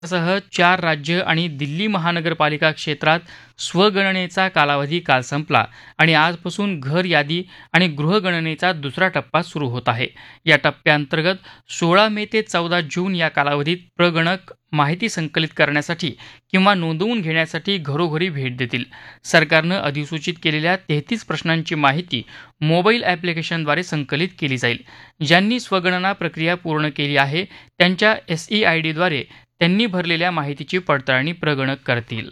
सह 4 राज्य आणि दिल्ली महानगरपालिका क्षेत्रात स्वगणनेचा कालावधी काल संपला आणि आजपासून घर यादी आणि गृहगणनेचा दुसरा टप्पा सुरू होत आहे. या टप्प्याअंतर्गत 16 मे ते 14 जून या कालावधीत प्रगणक माहिती संकलित करण्यासाठी किंवा नोंदवून घेण्यासाठी घरोघरी भेट देतील. सरकारनं अधिसूचित केलेल्या 33 प्रश्नांची माहिती मोबाईल ॲप्लिकेशनद्वारे संकलित केली जाईल. ज्यांनी स्वगणना प्रक्रिया पूर्ण केली आहे त्यांच्या SEIDद्वारे त्यांनी भरलेल्या माहितीची पडताळणी प्रगणक करतील.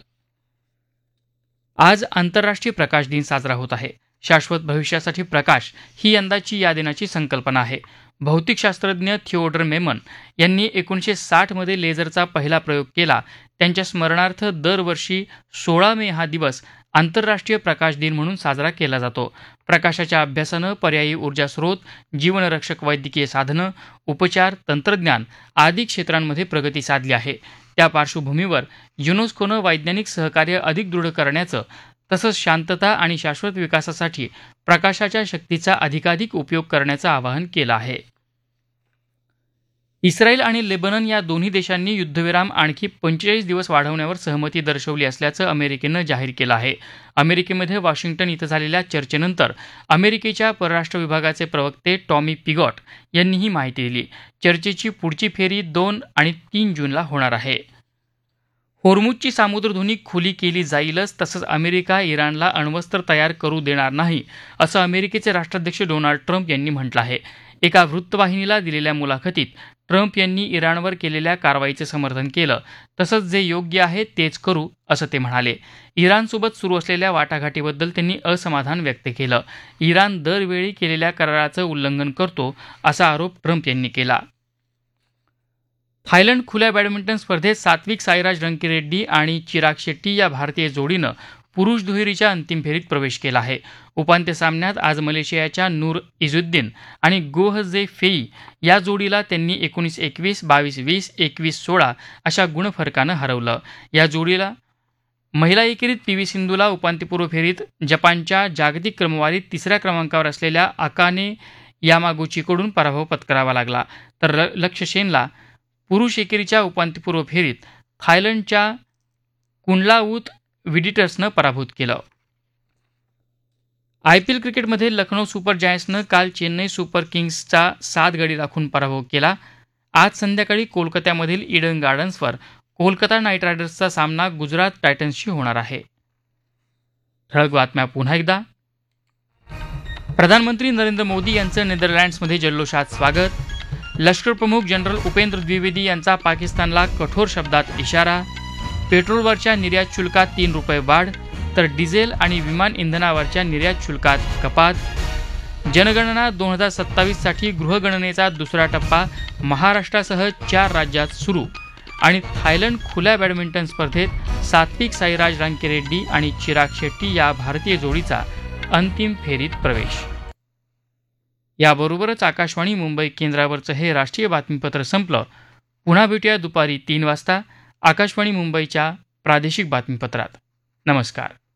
आज आंतरराष्ट्रीय प्रकाश दिन साजरा होत आहे. शाश्वत भविष्यासाठी प्रकाश ही यंदाची या दिनाची संकल्पना आहे. भौतिकशास्त्रज्ञ थिओडर मेमन यांनी 1960 मध्ये लेझरचा पहिला प्रयोग केला. त्यांच्या स्मरणार्थ दरवर्षी 16 मे हा दिवस आंतरराष्ट्रीय प्रकाश दिन म्हणून साजरा केला जातो. प्रकाशाच्या अभ्यासानं पर्यायी ऊर्जा स्रोत, जीवनरक्षक वैद्यकीय साधनं, उपचार, तंत्रज्ञान आदी क्षेत्रांमध्ये प्रगती साधली आहे. त्या पार्श्वभूमीवर युनेस्कोनं वैज्ञानिक सहकार्य अधिक दृढ करण्याचं तसंच शांतता आणि शाश्वत विकासासाठी प्रकाशाच्या शक्तीचा अधिकाधिक उपयोग करण्याचं आवाहन केलं आहे. इस्रायल आणि लेबनन या दोन्ही देशांनी युद्धविराम आणखी 45 दिवस वाढवण्यावर सहमती दर्शवली असल्याचं अमेरिकेनं जाहीर केलं आहे. अमेरिकेमध्ये वॉशिंग्टन इथं झालेल्या चर्चेनंतर अमेरिकेच्या परराष्ट्र विभागाचे प्रवक्ते टॉमी पिगॉट यांनी ही माहिती दिली. चर्चेची पुढची फेरी 2 आणि 3 जूनला होणार आहे. होर्मुझची सामुद्रधुनी खुली केली जाईलच, तसंच अमेरिका इराणला अण्वस्त्र तयार करू देणार नाही असं अमेरिकेचे राष्ट्राध्यक्ष डोनाल्ड ट्रम्प यांनी म्हटलं आहे. एका वृत्तवाहिनीला दिलेल्या मुलाखतीत ट्रम्प यांनी इराणवर केलेल्या कारवाईचे समर्थन केलं. तसंच जे योग्य आहे तेच करू असं ते म्हणाले. इराणसोबत सुरू असलेल्या वाटाघाटीबद्दल त्यांनी असमाधान व्यक्त केलं. इराण दरवेळी केलेल्या कराराचं उल्लंघन करतो असा आरोप ट्रम्प यांनी केला. थायलंड खुल्या बॅडमिंटन स्पर्धेत सात्विक साईराज रंकीरेड्डी आणि चिराग शेट्टी या भारतीय जोडीनं पुरुष दुहेरीच्या अंतिम फेरीत प्रवेश केला आहे. उपांत्य सामन्यात आज मलेशियाच्या नूर इझुद्दीन आणि गोह जे फेई या जोडीला त्यांनी 19-21, 22-20, 21-16 अशा गुणफरकानं हरवलं. या जोडीला महिला एकेरीत PV सिंधूला उपांत्यपूर्व फेरीत जपानच्या जागतिक क्रमवारीत 3ऱ्या क्रमांकावर असलेल्या अकाने यामागुचीकडून पराभव पत्करावा लागला. तर लक्ष्य सेनला पुरुष एकेरीच्या उपांत्यपूर्व फेरीत थायलंडच्या कुंडलावूत विडिटर्सनं पराभूत केलं. IPL क्रिकेटमध्ये लखनौ सुपर जायंट्सनं काल चेन्नई सुपर किंग्सचा 7 गडी राखून पराभव केला. आज संध्याकाळी कोलकात्यामधील ईडन गार्डन्सवर कोलकाता नाईट रायडर्सचा सामना गुजरात टायटन्सशी होणार आहे. ठळक बातम्या पुन्हा एकदा. प्रधानमंत्री नरेंद्र मोदी यांचं नेदरलँड्समध्ये जल्लोषात स्वागत. लष्करप्रमुख जनरल उपेंद्र द्विवेदी यांचा पाकिस्तानला कठोर शब्दात इशारा. पेट्रोलवरच्या निर्यात शुल्कात 3 रुपये वाढ, तर डिझेल आणि विमान इंधनावरच्या निर्यात शुल्कात कपात. जनगणना 2027साठी गृहगणनेचा दुसरा टप्पा महाराष्ट्रासह 4 राज्यात सुरू. आणि थायलंड खुल्या बॅडमिंटन स्पर्धेत सात्विक साईराज रंकीरेड्डी आणि चिराग शेट्टी या भारतीय जोडीचा अंतिम फेरीत प्रवेश. याबरोबरच आकाशवाणी मुंबई केंद्रावरचं हे राष्ट्रीय बातमीपत्र संपलं. पुन्हा भेटूया दुपारी 3 वाजता आकाशवाणी मुंबईच्या प्रादेशिक बातमीपत्रात. नमस्कार.